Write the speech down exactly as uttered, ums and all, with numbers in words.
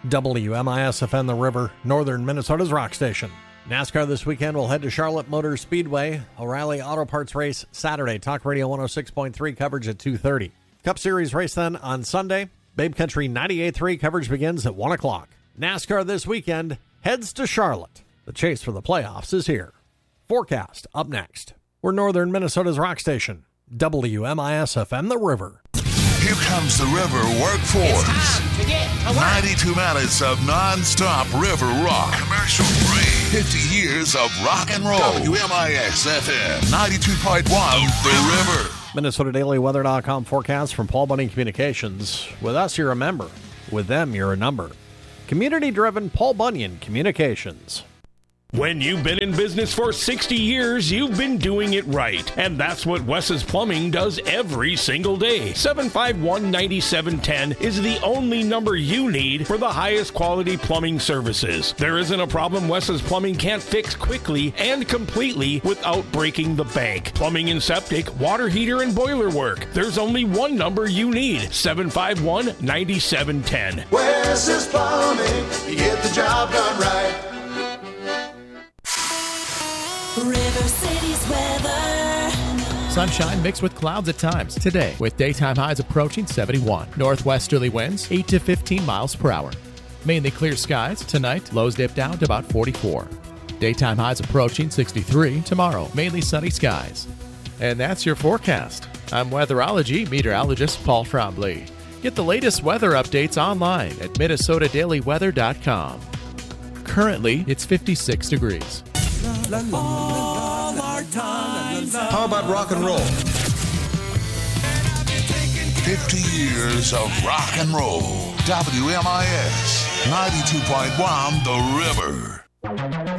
W M I S F M The River, northern Minnesota's rock station. NASCAR this weekend will head to Charlotte Motor Speedway. O'Reilly Auto Parts race Saturday. Talk Radio one oh six point three coverage at two thirty. Cup Series race then on Sunday. Babe Country ninety-eight point three coverage begins at one o'clock. NASCAR this weekend heads to Charlotte. The chase for the playoffs is here. Forecast up next. We're northern Minnesota's rock station. W M I S F M The River. Here comes the River Workforce. It's time to get to work. ninety-two minutes of non-stop river rock. Commercial free. fifty years of rock and roll. W M I S F M ninety-two point one The River. Minnesota Daily Weather dot com forecast from Paul Bunyan Communications. With us, you're a member. With them, you're a number. Community-driven Paul Bunyan Communications. When you've been in business for sixty years, you've been doing it right. And that's what Wes's Plumbing does every single day. seven five one, nine seven one zero is the only number you need for the highest quality plumbing services. There isn't a problem Wes's Plumbing can't fix quickly and completely without breaking the bank. Plumbing and septic, water heater, and boiler work. There's only one number you need. seven five one, nine seven one zero. Wes's Plumbing, you get the job done right. River City's weather. Sunshine mixed with clouds at times today, with daytime highs approaching seventy-one. Northwesterly winds eight to fifteen miles per hour. Mainly clear skies tonight. Lows dip down to about forty-four. Daytime highs approaching sixty-three. Tomorrow, mainly sunny skies. And that's your forecast. I'm weatherology meteorologist Paul Trombley. Get the latest weather updates online at Minnesota Daily Weather dot com. Currently, it's fifty-six degrees. How about rock and roll? fifty years of rock and roll. W M I S ninety-two point one The River.